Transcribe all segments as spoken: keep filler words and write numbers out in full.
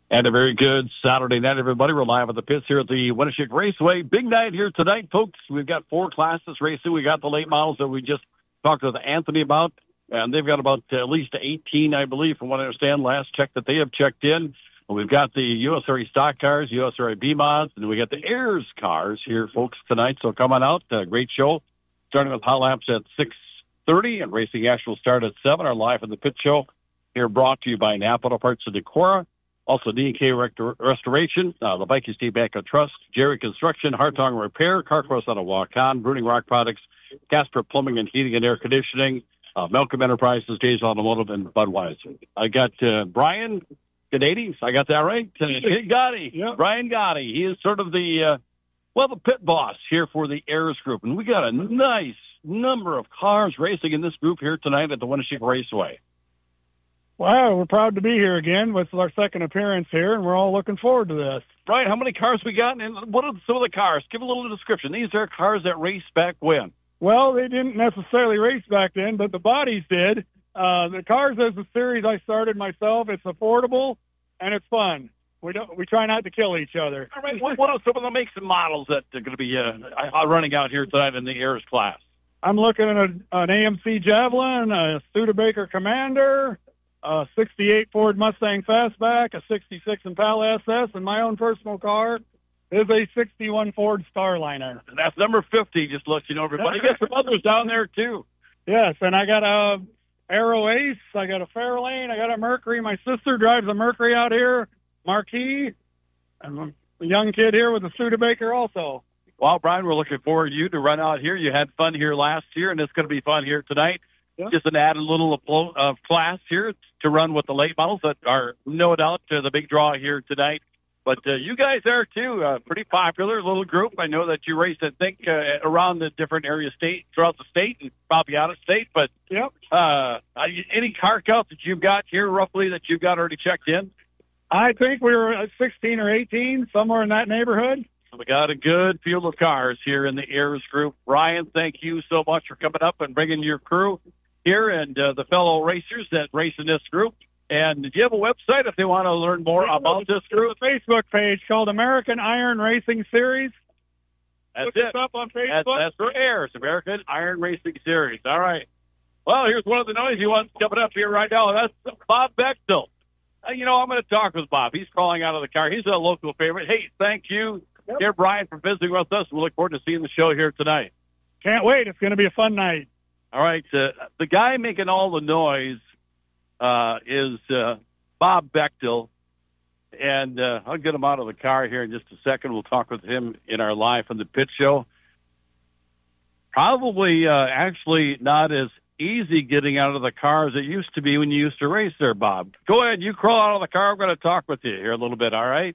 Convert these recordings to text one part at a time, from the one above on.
And a very good Saturday night, everybody. We're live at the pits here at the Winneshiek Raceway. Big night here tonight, folks. We've got four classes racing. We got the late models that we just talked with Anthony about, and they've got about at least eighteen, I believe, from what I understand. Last check that they have checked in. We've got the U S R A stock cars, U S R A B-Mods, and we got the Ayers cars here, folks, tonight. So come on out. Uh, great show. Starting with hot laps at six thirty, and racing actual start at seven. Our live at the pit show here brought to you by Napa Auto Parts of Decorah. Also, D and K Restoration, uh, the Viking State Bank of Trust, Jerry Construction, Hartong Repair, Carcross out of Waukon, Bruning Rock Products, Casper Plumbing and Heating and Air Conditioning, uh, Malcolm Enterprises, Jay's Automotive, and Budweiser. I got uh, Brian Gennady. I got that right? Uh, Gotti. Yep. Brian Gotti. He is sort of the, uh, well, the pit boss here for the Ayers Group. And we got a nice number of cars racing in this group here tonight at the Winneshiek Raceway. Wow, we're proud to be here again. This is our second appearance here, and we're all looking forward to this. Brian, how many cars we got? And what are some of the cars? Give a little description. These are cars that raced back when? Well, they didn't necessarily race back then, but the bodies did. Uh, the cars is a series I started myself. It's affordable, and it's fun. We don't. We try not to kill each other. All right. What, what are some of the makes and models that are going to be uh, running out here tonight in the Ayers class? I'm looking at a, an A M C Javelin, a Studebaker Commander, a sixty-eight Ford Mustang Fastback, a sixty-six Impala S S, and my own personal car is a sixty-one Ford Starliner. That's number fifty, just to let you know, everybody. You got some others down there, too. Yes, and I got a Aero Ace, I got a Fairlane, I got a Mercury. My sister drives a Mercury out here, Marquis, and a young kid here with a Studebaker also. Well, Brian, we're looking forward to you to run out here. You had fun here last year, and it's going to be fun here tonight. Yep. Just an added little of class here to run with the late models that are no doubt uh, the big draw here tonight. But uh, you guys are, too, uh, pretty popular little group. I know that you race, I think, uh, around the different areas state, throughout the state and probably out of state. But yep. uh, any car count that you've got here roughly that you've got already checked in? I think we were at sixteen or eighteen, somewhere in that neighborhood. We got a good field of cars here in the Ayers Group. Ryan, thank you so much for coming up and bringing your crew here and uh, the fellow racers that race in this group. And do you have a website if they want to learn more about this group? There's a Facebook page called American Iron Racing Series. That's Look it. us up on Facebook. That's, that's for Ayers, American Iron Racing Series. All right. Well, here's one of the noisy ones coming up here right now. That's Bob Bechtel. Uh, you know, I'm going to talk with Bob. He's crawling out of the car. He's a local favorite. Hey, thank you, yep. dear Brian, for visiting with us. We look forward to seeing the show here tonight. Can't wait. It's going to be a fun night. All right. Uh, the guy making all the noise uh, is uh, Bob Bechtel, and uh, I'll get him out of the car here in just a second. We'll talk with him in our live from the pit show. Probably uh, actually not as easy getting out of the car as it used to be when you used to race there, Bob. Go ahead. You crawl out of the car. I'm going to talk with you here a little bit, all right?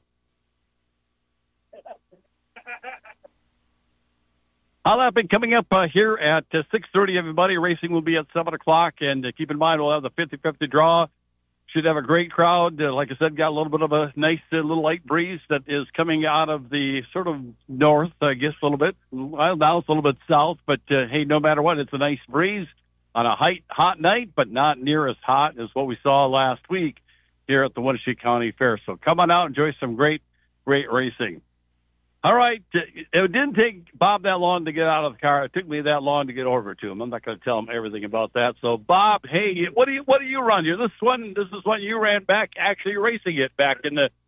All that been coming up uh, here at uh, six thirty, everybody. Racing will be at seven o'clock, and uh, keep in mind we'll have the fifty-fifty draw. Should have a great crowd. Uh, like I said, got a little bit of a nice uh, little light breeze that is coming out of the sort of north, I guess, a little bit. Well, now it's a little bit south, but, uh, hey, no matter what, it's a nice breeze on a hot, hot night, but not near as hot as what we saw last week here at the Winneshiek County Fair. So come on out, enjoy some great, great racing. All right. It didn't take Bob that long to get out of the car. It took me that long to get over to him. I'm not going to tell him everything about that. So, Bob, hey, what do you what do you run here? This one, this is one you ran back, actually racing it back in the